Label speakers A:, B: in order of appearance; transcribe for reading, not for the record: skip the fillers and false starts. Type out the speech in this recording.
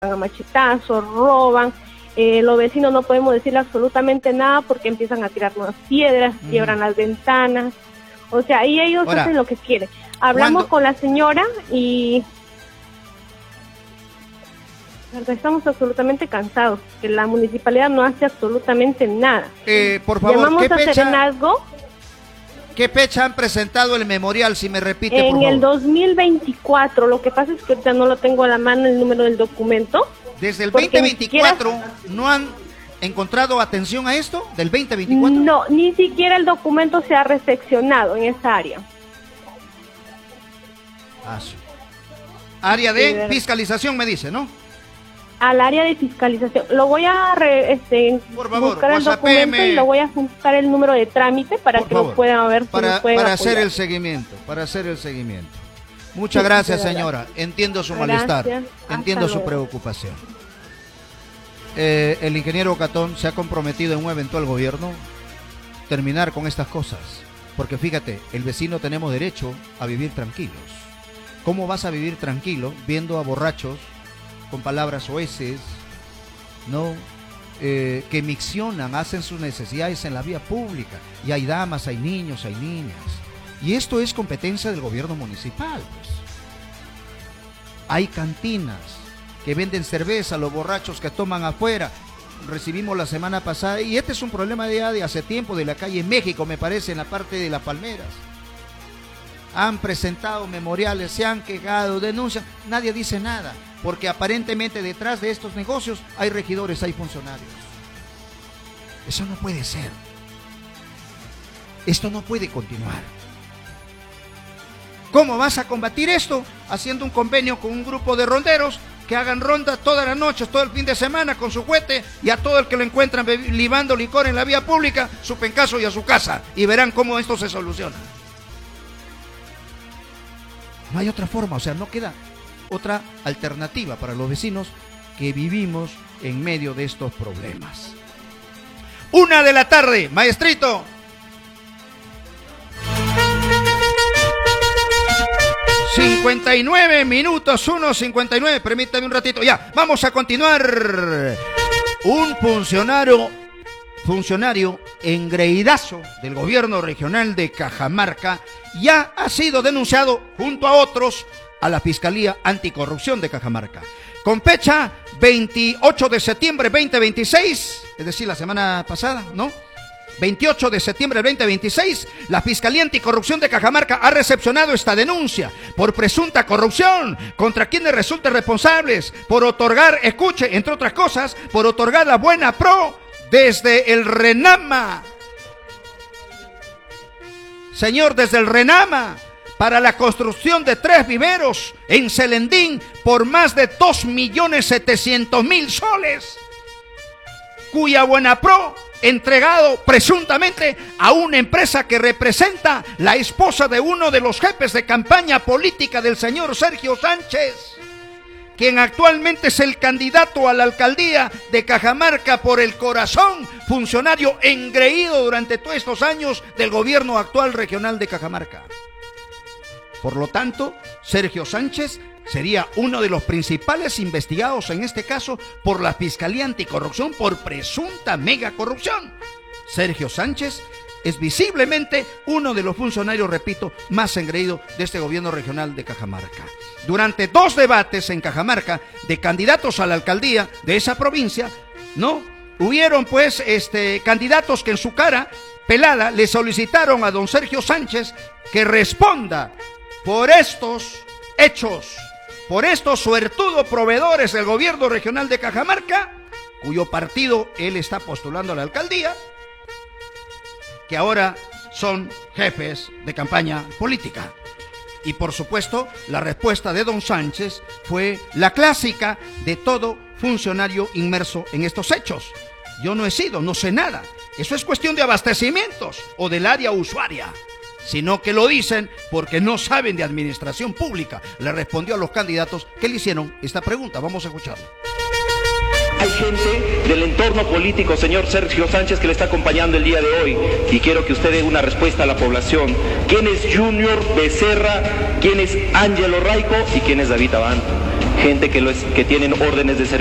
A: a machetazos, roban. Los vecinos no podemos decirle absolutamente nada porque empiezan a tirar unas piedras, quiebran las ventanas. O sea, y ellos hacen lo que quieren. Hablamos con la señora y estamos absolutamente cansados, que la municipalidad no hace absolutamente nada.
B: Por favor,
A: llamamos a Serenazgo.
B: ¿Qué fecha han presentado el memorial, si me repite, por favor?
A: En el 2024, lo que pasa es que ahorita no lo tengo a la mano el número del documento.
B: ¿Desde el 2024 no han encontrado atención a esto? ¿Del 2024?
A: No, ni siquiera el documento se ha recepcionado en esa área.
B: Sí. Área de fiscalización, me dice, ¿no?
A: Al área de fiscalización. Lo voy a
B: por favor,
A: buscar el documento y lo voy a buscar el número de trámite para que lo puedan ver.
B: Para hacer el seguimiento, Muchas gracias, señora. Entiendo su malestar, entiendo su preocupación. El ingeniero Catón se ha comprometido en un eventual gobierno terminar con estas cosas. Porque fíjate, el vecino tenemos derecho a vivir tranquilos. ¿Cómo vas a vivir tranquilo viendo a borrachos con palabras soeces, ¿no? Que miccionan, hacen sus necesidades en la vía pública? Y hay damas, hay niños, hay niñas. Y esto es competencia del gobierno municipal, pues. Hay cantinas que venden cerveza, los borrachos que toman afuera. Recibimos la semana pasada, y este es un problema ya de hace tiempo, de la calle México, me parece, en la parte de Las Palmeras. Han presentado memoriales, se han quejado, denuncian, nadie dice nada, porque aparentemente detrás de estos negocios hay regidores, hay funcionarios. Eso no puede ser. Esto no puede continuar. ¿Cómo vas a combatir esto? Haciendo un convenio con un grupo de ronderos que hagan ronda todas las noches, todo el fin de semana con su juguete, y a todo el que lo encuentran libando licor en la vía pública, su pencaso y a su casa, y verán cómo esto se soluciona. No hay otra forma, o sea, no queda otra alternativa para los vecinos que vivimos en medio de estos problemas. 1:00 p.m, maestrito. ...59 minutos, 1:59, permítame un ratito, ya, vamos a continuar. Un funcionario engreidazo del gobierno regional de Cajamarca ya ha sido denunciado junto a otros a la Fiscalía Anticorrupción de Cajamarca. Con fecha 28 de septiembre 2026, es decir, la semana pasada, ¿no? 28 de septiembre del 2026, la Fiscalía Anticorrupción de Cajamarca ha recepcionado esta denuncia por presunta corrupción contra quienes resulten responsables por otorgar, escuche, entre otras cosas, por otorgar la buena pro desde el RENAMA. Señor, desde el RENAMA, para la construcción de 3 viveros en Celendín por más de 2.700.000 soles, cuya buena pro entregado presuntamente a una empresa que representa la esposa de uno de los jefes de campaña política del señor Sergio Sánchez, quien actualmente es el candidato a la alcaldía de Cajamarca por el Corazón, funcionario engreído durante todos estos años del gobierno actual regional de Cajamarca. Por lo tanto, Sergio Sánchez sería uno de los principales investigados en este caso por la Fiscalía Anticorrupción por presunta mega corrupción. Sergio Sánchez es visiblemente uno de los funcionarios, repito, más engreídos de este gobierno regional de Cajamarca. Durante 2 debates en Cajamarca de candidatos a la alcaldía de esa provincia, ¿no? Hubieron pues candidatos que en su cara pelada le solicitaron a don Sergio Sánchez que responda por estos hechos, por estos suertudos proveedores del gobierno regional de Cajamarca, cuyo partido él está postulando a la alcaldía, que ahora son jefes de campaña política. Y por supuesto, la respuesta de don Sánchez fue la clásica de todo funcionario inmerso en estos hechos. Yo no he sido, no sé nada. Eso es cuestión de abastecimientos o del área usuaria. Sino que lo dicen porque no saben de administración pública. Le respondió a los candidatos que le hicieron esta pregunta. Vamos a escucharlo.
C: Hay gente del entorno político, señor Sergio Sánchez, que le está acompañando el día de hoy, y quiero que usted dé una respuesta a la población. ¿Quién es Junior Becerra? ¿Quién es Ángelo Raico? ¿Y quién es David Abanto? gente que tienen órdenes de servicio